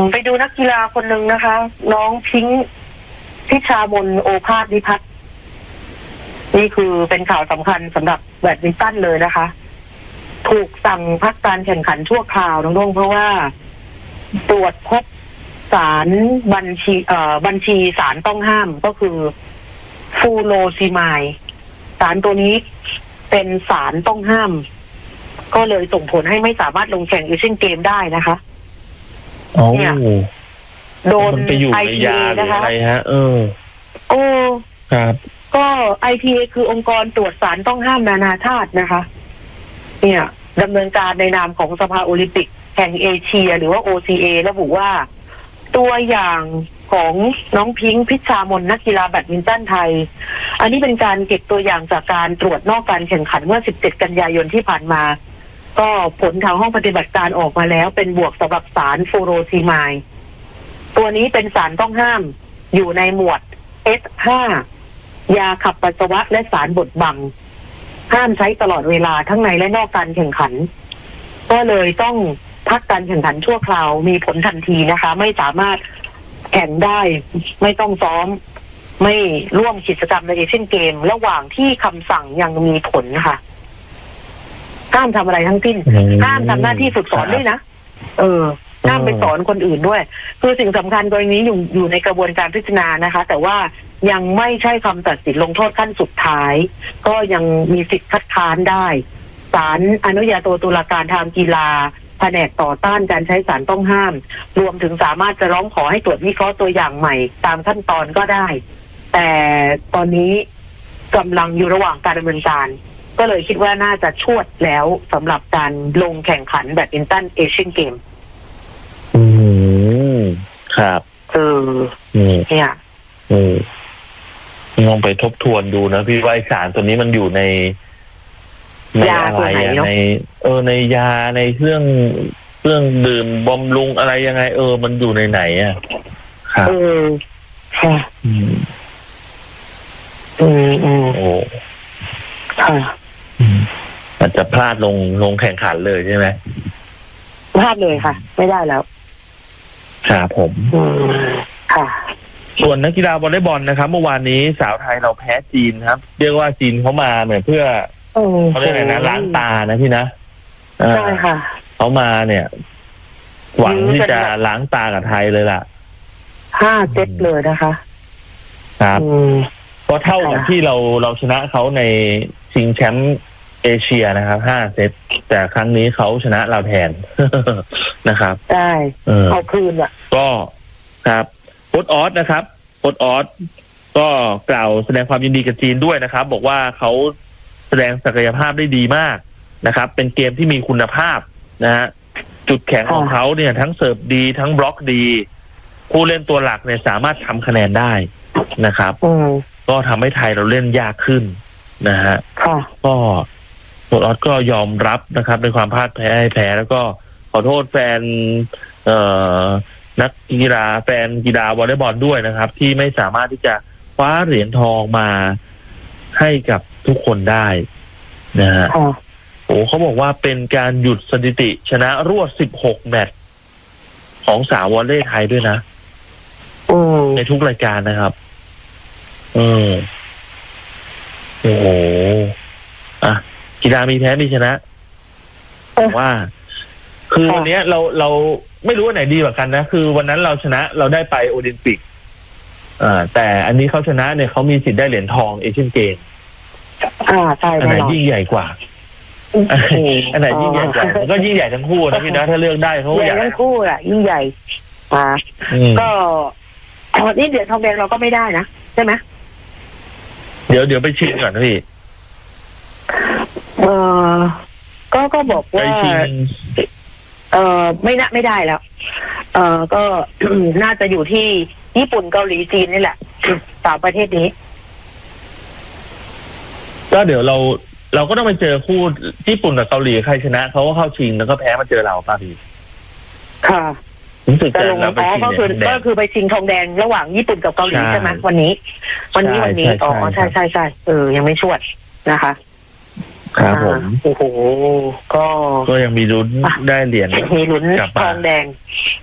ไปดูนักกีฬาคนหนึ่งนะคะ น้องพิงค์พิชามนโอภาสนิพัฒน์นี่คือเป็นข่าวสำคัญสำหรับแบดมินตันเลยนะคะ ถูกสั่งพักการแข่งขันชั่วคราวน้องดงเพราะว่าตรวจพบสารบัญชีสารต้องห้ามก็คือฟูโรซิมายสารตัวนี้เป็นสารต้องห้าม ก็เลยส่งผลให้ไม่สามารถลงแข่งเอเชียนเกมได้นะคะเนี่ยโดนไปอยู่ในยาหรืออะไรฮะโอ้ครับก็ IPA คือองค์กรตรวจสารต้องห้ามนานาชาตินะคะเนี่ยดำเนินการในนามของสภาโอลิมปิกแห่งเอเชียหรือว่า OCA ระบุว่าตัวอย่างของน้องพิงค์พิชามนนักกีฬาแบดมินตันไทยอันนี้เป็นการเก็บตัวอย่างจากการตรวจนอกการแข่งขันเมื่อ17กันยายนที่ผ่านมาก็ผลทางห้องปฏิบัติการออกมาแล้วเป็นบวกสำหรับสารฟูโรซิมายตัวนี้เป็นสารต้องห้ามอยู่ในหมวด S5 ยาขับปัสสาวะและสารบดบังห้ามใช้ตลอดเวลาทั้งในและนอกการแข่งขันก็เลยต้องพักการแข่งขันชั่วคราวมีผลทันทีนะคะไม่สามารถแข่งได้ไม่ต้องซ้อมไม่ร่วมกิจกรรมในเอเชียนเกมระหว่างที่คำสั่งยังมีผลค่ะห้ามทำอะไรทั้งสิ้นห้ามทำหน้าที่ฝึกสอนด้วยนะห้ามไปสอนคนอื่นด้วยคือสิ่งสำคัญกรณีนี้อยู่ในกระบวนการพิจารณานะคะแต่ว่ายังไม่ใช่คำตัดสินลงโทษขั้นสุดท้ายก็ยังมีสิทธิ์คัดค้านได้ศาลอนุญาโตตุลาการทางกีฬาแผนกต่อต้านการใช้สารต้องห้ามรวมถึงสามารถจะร้องขอให้ตรวจวิเคราะห์ตัวอย่างใหม่ตามขั้นตอนก็ได้แต่ตอนนี้กำลังอยู่ระหว่างการดำเนินการก็เลยคิดว่าน่าจะชวดแล้วสำหรับการลงแข่งขันแบดมินตันเอเชียนเกมครับเนี่ยลองไปทบทวนดูนะพี่ว่าสารตัวนี้มันอยู่ในอะไรในยาในเครื่องดื่มบำรุงอะไรยังไงมันอยู่ในไหนอ่ะครับค่ะโอ้ค่ะอาจจะพลาดลงแข่งขันเลยใช่ไหมพลาดเลยค่ะไม่ได้แล้วครับผมค่ะส่วนนักกีฬาวอลเลย์บอลนะครับเมื่อวานนี้สาวไทยเราแพ้จีนครับเรียกว่าจีนเขามาเหมือนเพื่อเขาเรียกอะไรนะล้างตานะพี่นะใช่ค่ะเขามาเนี่ยหวังที่จะล้างตากับไทยเลยล่ะ 5 เซตเลยนะคะครับก็เท่ากับที่เราชนะเขาในชิงแชมป์เอเชียนะครับ5 เซตแต่ครั้งนี้เขาชนะเราแทนนะครับใช่เอาคืนอ่ะก็ครับโค้ชออสนะครับโค้ชออสก็กล่าวแสดงความยินดีกับจีนด้วยนะครับบอกว่าเขาแสดงศักยภาพได้ดีมากนะครับเป็นเกมที่มีคุณภาพนะฮะจุดแข็งของเขาเนี่ยทั้งเสิร์ฟดีทั้งบล็อกดีผู้เล่นตัวหลักเนี่ยสามารถทำคะแนนได้นะครับก็ทำให้ไทยเราเล่นยากขึ้นนะฮะก็โค้ชออสก็ยอมรับนะครับในความพลาดแพ้ให้แพ้แล้วก็ขอโทษแฟนนักกีฬาแฟนกีฬาวอลเลย์บอลด้วยนะครับที่ไม่สามารถที่จะคว้าเหรียญทองมาให้กับทุกคนได้นะฮะเขาบอกว่าเป็นการหยุดสถิติชนะรวด16 แมตช์ของสาววอลเลย์ไทยด้วยนะในทุกรายการนะครับโอ้โหกีฬามีแพ้มีชนะว่าคือวันนี้เราไม่รู้ว่าไหนดีกว่ากันนะคือวันนั้นเราชนะเราได้ไปโอลิมปิกแต่อันนี้เขาชนะเนี่ยเขามีสิทธิ์ได้เหรียญทองเอเชียนเกมใช่อันไหนยิ่งใหญ่กว่าอันไหนยิ่งใหญ่กว่ามันก็ยิ่งใหญ่ทั้งคู่นะพี่นะถ้าเลือกได้เขาใหญ่ทั้งคู่แหละยิ่งใหญ่ก็นี่เหรียญทองแดงเราก็ไม่ได้นะใช่ไหมเดี๋ยวไปชิงก่อนนะพี่ก็บอกว่าไม่ได้แล้วก็น่าจะอยู่ที่ญี่ปุ่นเกาหลีจีนนี่แหละ3 ประเทศนี้ก็เดี๋ยวเราก็ต้องไปเจอคู่ญี่ปุ่นกับเกาหลีใครชนะเขาก็เข้าชิงแล้วก็แพ้มาเจอเราป่ะพี่ค่ะจะลงก็คือไปชิงทองแดงระหว่างญี่ปุ่นกับเกาหลีใช่ไหมวันนี้ใช่ยังไม่ชวดนะคะครับผมโอ้โหก็ยังมีลุ้นได้เหรียญมีลุ้นทองแดง